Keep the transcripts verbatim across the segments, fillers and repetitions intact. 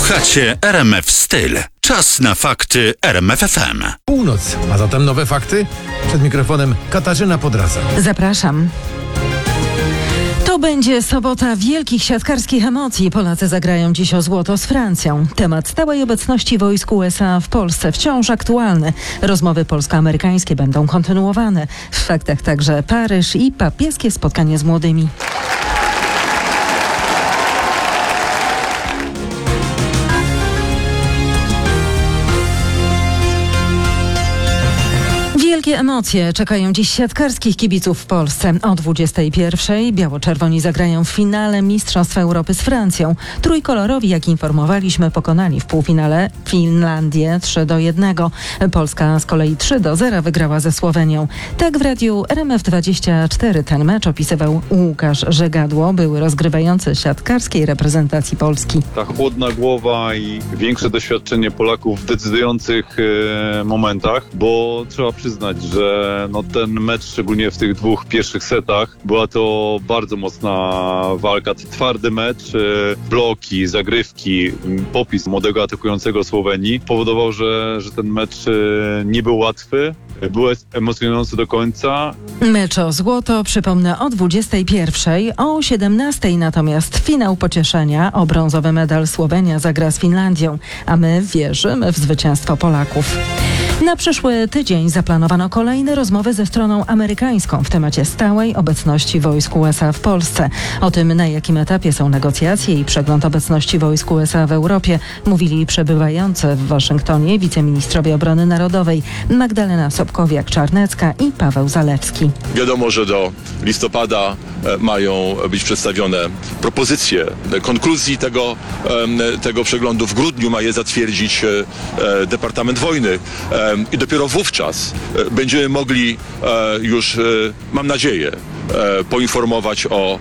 Słuchacie R M F Styl. Czas na fakty R M F F M. Północ, a zatem nowe fakty? Przed mikrofonem Katarzyna Podradza. Zapraszam. To będzie sobota wielkich siatkarskich emocji. Polacy zagrają dziś o złoto z Francją. Temat stałej obecności wojsk U S A w Polsce wciąż aktualny. Rozmowy polsko-amerykańskie będą kontynuowane. W faktach także Paryż i papieskie spotkanie z młodymi. Wielkie emocje czekają dziś siatkarskich kibiców w Polsce. O dwudziestej pierwszej biało-czerwoni zagrają w finale Mistrzostw Europy z Francją. Trójkolorowi, jak informowaliśmy, pokonali w półfinale Finlandię trzy do jednego. Polska z kolei trzy do zera wygrała ze Słowenią. Tak w radiu R M F dwadzieścia cztery ten mecz opisywał Łukasz Żegadło, były rozgrywający siatkarskiej reprezentacji Polski. Ta chłodna głowa i większe doświadczenie Polaków w decydujących e, momentach, bo trzeba przyznać, że no ten mecz, szczególnie w tych dwóch pierwszych setach, była to bardzo mocna walka. Twardy mecz, bloki, zagrywki, popis młodego atakującego Słowenii powodował, że, że ten mecz nie był łatwy. Był emocjonujący do końca. Mecz o złoto, przypomnę, o dwudziestej pierwszej, o siedemnastej natomiast finał pocieszenia. O brązowy medal Słowenia zagra z Finlandią, a my wierzymy w zwycięstwo Polaków. Na przyszły tydzień zaplanowano kolejne rozmowy ze stroną amerykańską w temacie stałej obecności wojsk U S A w Polsce. O tym, na jakim etapie są negocjacje i przegląd obecności wojsk U S A w Europie, mówili przebywający w Waszyngtonie wiceministrowie obrony narodowej Magdalena Sobkowiak-Czarnecka i Paweł Zalewski. Wiadomo, że do listopada mają być przedstawione propozycje konkluzji tego, tego przeglądu. W grudniu ma je zatwierdzić Departament Wojny i dopiero wówczas będziemy mogli już, mam nadzieję, poinformować o,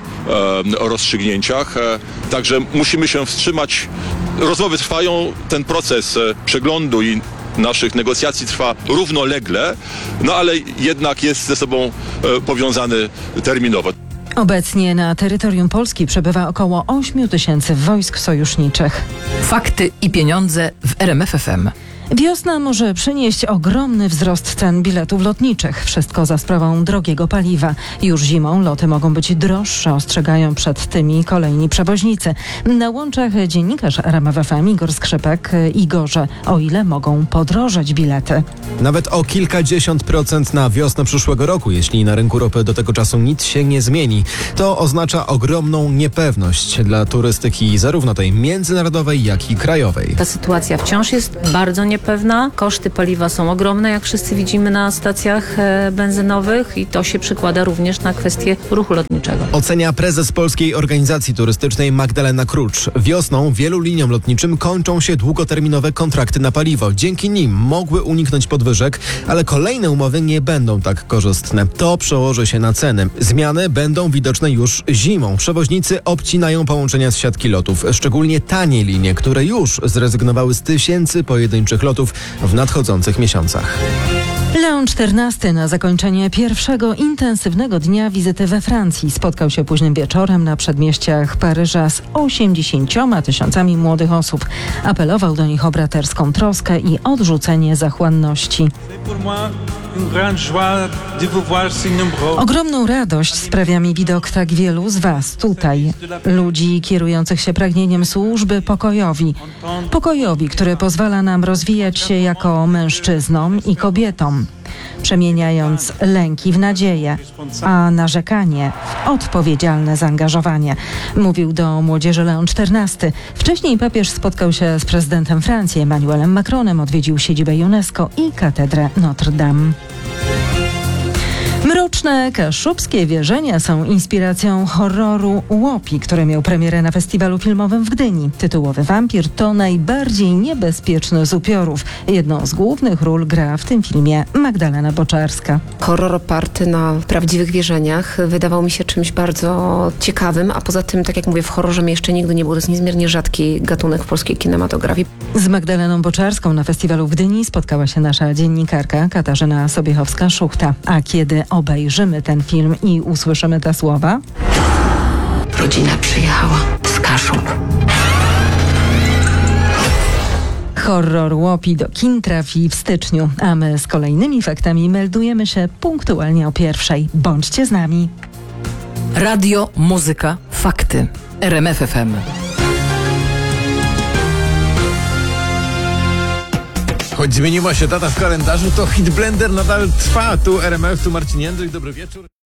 o rozstrzygnięciach. Także musimy się wstrzymać. Rozmowy trwają, ten proces przeglądu i naszych negocjacji trwa równolegle, no ale jednak jest ze sobą powiązany terminowo. Obecnie na terytorium Polski przebywa około ośmiu tysięcy wojsk sojuszniczych. Fakty i pieniądze w R M F F M. Wiosna może przynieść ogromny wzrost cen biletów lotniczych. Wszystko za sprawą drogiego paliwa. Już zimą loty mogą być droższe, ostrzegają przed tymi kolejni przewoźnicy. Na łączach dziennikarz R M F F M Igor Skrzypek. Igorze, o ile mogą podrożeć bilety? Nawet o kilkadziesiąt procent na wiosnę przyszłego roku, jeśli na rynku ropy do tego czasu nic się nie zmieni. To oznacza ogromną niepewność dla turystyki zarówno tej międzynarodowej, jak i krajowej. Ta sytuacja wciąż jest bardzo niepewna. Koszty paliwa są ogromne, jak wszyscy widzimy na stacjach e, benzynowych i to się przekłada również na kwestię ruchu lotniczego. Ocenia prezes Polskiej Organizacji Turystycznej Magdalena Krucz. Wiosną wielu liniom lotniczym kończą się długoterminowe kontrakty na paliwo. Dzięki nim mogły uniknąć podwyżek, ale kolejne umowy nie będą tak korzystne. To przełoży się na ceny. Zmiany będą widoczne już zimą. Przewoźnicy obcinają połączenia z siatki lotów, szczególnie tanie linie, które już zrezygnowały z tysięcy pojedynczych lotów w nadchodzących miesiącach. Leon czternasty na zakończenie pierwszego intensywnego dnia wizyty we Francji spotkał się późnym wieczorem na przedmieściach Paryża z osiemdziesięcioma tysiącami młodych osób. Apelował do nich o braterską troskę i odrzucenie zachłanności. Ogromną radość sprawia mi widok tak wielu z Was tutaj. Ludzi kierujących się pragnieniem służby pokojowi. Pokojowi, który pozwala nam rozwijać się jako mężczyznom i kobietom, przemieniając lęki w nadzieję, a narzekanie w odpowiedzialne zaangażowanie, mówił do młodzieży Leon czternasty. Wcześniej papież spotkał się z prezydentem Francji Emmanuelem Macronem, odwiedził siedzibę UNESCO i katedrę Notre Dame. Mroczne kaszubskie wierzenia są inspiracją horroru Łopi, który miał premierę na festiwalu filmowym w Gdyni. Tytułowy wampir to najbardziej niebezpieczny z upiorów. Jedną z głównych ról gra w tym filmie Magdalena Boczarska. Horror oparty na prawdziwych wierzeniach wydawał mi się czymś bardzo ciekawym, a poza tym, tak jak mówię, w horrorze mi jeszcze nigdy nie było. To jest niezmiernie rzadki gatunek w polskiej kinematografii. Z Magdaleną Boczarską na festiwalu w Gdyni spotkała się nasza dziennikarka Katarzyna Sobiechowska-Szuchta. A kiedy obejrzymy ten film i usłyszymy te słowa? Rodzina przyjechała z Kaszub. Horror Łopi do kin trafi w styczniu, a my z kolejnymi faktami meldujemy się punktualnie o pierwszej. Bądźcie z nami. Radio, muzyka, fakty. R M F F M. Choć zmieniła się data w kalendarzu, to Hit Blender nadal trwa. Tu R M F, tu Marcin Jędrzej. Dobry wieczór.